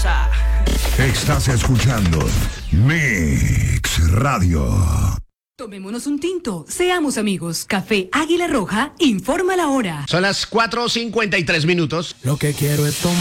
cosa. Estás escuchando Mix Radio. Tomémonos un tinto, seamos amigos. Café Águila Roja informa la hora. Son las 4:53. Lo que quiero es tomar.